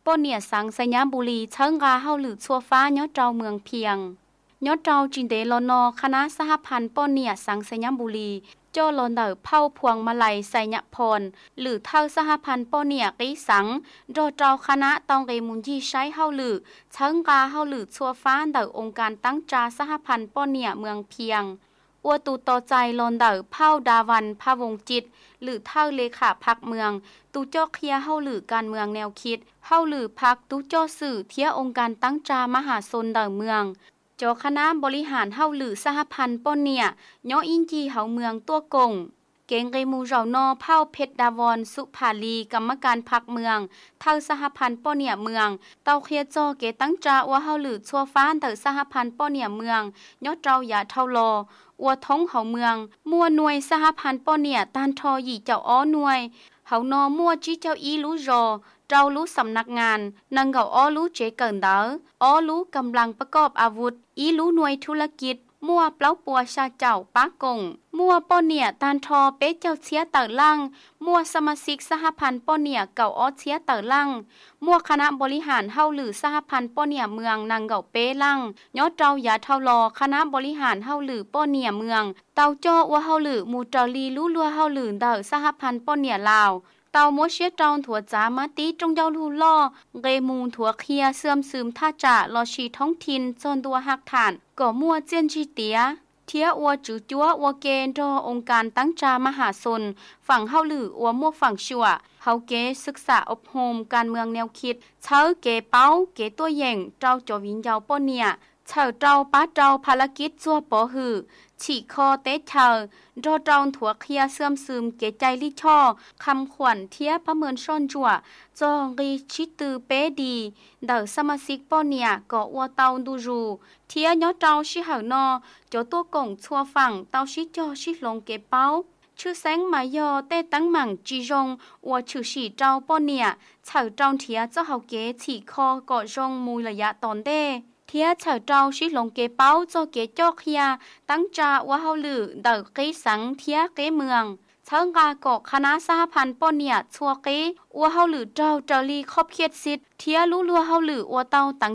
ป้นเนี่ยสังสยามบุรีเชิงกาเฮาหรือชัวฟ้ายอดเจ้าเมืองเพียงยอดเจ้าจินเดลนอคณะสหพันธ์ป้นเนี่ยสังสยามบุรีโจโลนเดอเผาพวงมาลัยไสยพรหรือเท่าสหพันธ์ป้นเนี่ยกิสังโดเจ้าคณะตองเกมุนยี่ใช้เฮาหรือเชิงกาเฮาหรือชัวฟ้าเดอองค์การตั้งจาสหพันธ์ป้นเนี่ยเมืองเพียงอัวตูต่อใจลอนเดอเผาดาวันพะวงจิตหรือเท่าเลขาพักเมืองตูเจาะเคลียเฮาหรือการเมืองแนวคิดเฮาหรือพักตูเจาะสื่อเทียองค์การตั้งจามหาชนเดอเมืองเจ้าคณะบริหารเฮาหรือสหพันธ์ป้นเนี่ยย่ออินจีเฮาเมืองตัวกงเกงเกมูเจ้านอเผาเพชรดาวอนสุภาลีกรรมการพักเมืองเท่าสหพันธ์ป้นเนี่ยเมืองเตาเคลียจอเกตั้งจาว่าเฮาหรือชัวฟ้านเถอสหพันธ์ป้นเนี่ยเมืองยอดเจ้าอย่าเท่ารออัวท้องเฮาเมืองมัวหน่วยสหพันธ์ป้นเนี่ยตานทอหยีเจ้าอ้อหน่วยเฮานอมัวจีเจ้าอีรู้รอเจ้ารู้สำนักงานนังเกาอ้อรู้เจเกินเดออ้อรู้กำลังประกอบอาวุธอีรู้หน่วยธุรกิจมัวเปล่าปัวชาเจ้าป้ากงมัวป้อเนี่ยตานทอเป๊เจ้าเชียเตอล่างมัวสมาชิกสหพันธ์ป้อเนี่ยเก่าอ้อเชียเตอล่างมัวคณะบริหารเฮาหรือสหพันธ์ป้อเนี่ยเมืองนางเก่าเป๊ล่างยอดเจ้าอย่าเท่ารอคณะบริหารเฮาหรือป้อเนี่ยเมืองเตาจ้อว่าเฮาหรือมูเจาลีรู้ลัวเฮาหรือเดอสหพันธ์ป้อเนี่ยลาวเตาโมเชียจองถั่วจ้ามาตีจงเยาลูล่อเกมูนถั่วเคียเสื่อมซึมท่าจ่าลอชีท้องถิ่นจนตัวหักฐานก่อมัวเจียนชีเตียเทียอัวจือจัวอัวเกนรอองค์การตั้งจามหาชนฝั่งเฮาหรืออัวมัวฝั่งชัวเฮาเกศึกษาอบรมการเมืองแนวคิดเช้าเกเป้าเกตัวแย่งเจ้าจอวินยาวป้อเนี่ยเฉิดเจ้าป้าเจ้าภารกิจจัวปอหือฉีกคอเตเฉิดรอเจ้าถั่วเคียเสื่อมซึมเกใจลิช่อคำขวัญเทียประเมินซ่อนจั่วจองรีชิตือเป้ดีเดอสมาชิกป้อเนี่ยก่ออัวเตาดูรูเทียยอเจ้าชิเหอนอโจตัวกงชัวฝั่งเตาชิจอชิลงเกเป้าชื่อแสงมายอเต้ตั้งหมั่งจีจงอัวชื่อฉีเจ้าป้อเนี่ยเฉิดเจ้าเทียเจ้าเฮาเกฉีคอก่อจงมูระยะตอนเด้เทียเฉาเจ้าชิลงเกเป้าโจเกจอกเฮียตั้งจาว่าเฮาหรือเดอเกสังเทียเกเมืองเชิงกาเกาะคณะสหพันธ์ป้อเนี่ยชัวเกว่าเฮาหรือเจ้าลีครอบเคียดซิดเทียรู้ลัวเฮาหรือว่าเต้าตั้ง